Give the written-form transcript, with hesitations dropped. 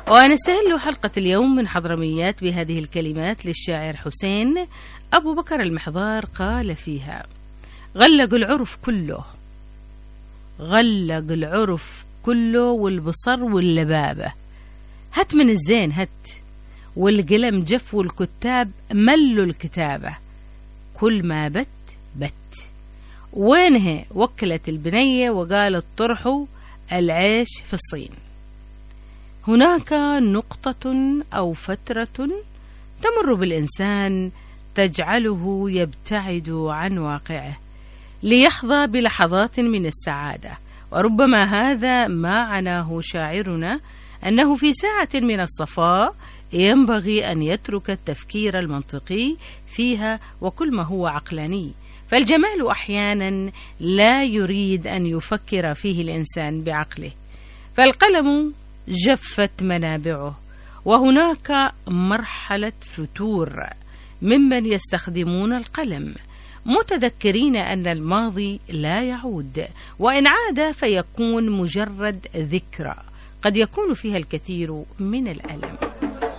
ونستهل حلقة اليوم من حضرميات بهذه الكلمات للشاعر حسين أبو بكر المحضار. قال فيها: غلق العرف كله، غلق العرف كله والبصر واللبابة، هات من الزين هات، والقلم جف والكتاب ملوا الكتابة، كل ما بت بت. وينها وكلت البنية وقالت طرحوا العيش في الصين. هناك نقطة أو فترة تمر بالإنسان تجعله يبتعد عن واقعه ليحظى بلحظات من السعادة، وربما هذا ما عناه شاعرنا، أنه في ساعة من الصفاء ينبغي أن يترك التفكير المنطقي فيها وكل ما هو عقلاني، فالجمال أحيانا لا يريد أن يفكر فيه الإنسان بعقله. فالقلم جفت منابعه، وهناك مرحلة فتور ممن يستخدمون القلم متذكرين أن الماضي لا يعود، وإن عاد فيكون مجرد ذكرى قد يكون فيها الكثير من الألم.